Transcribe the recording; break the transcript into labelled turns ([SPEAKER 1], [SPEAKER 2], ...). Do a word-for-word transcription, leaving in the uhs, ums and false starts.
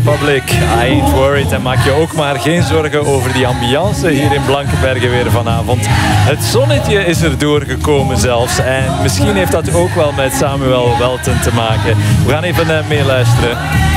[SPEAKER 1] Republic, I ain't worried. En maak je ook maar geen zorgen over die ambiance hier in Blankenberge weer vanavond. Het zonnetje is er doorgekomen zelfs. En misschien heeft dat ook wel met Samuel Welten te maken. We gaan even uh, meeluisteren.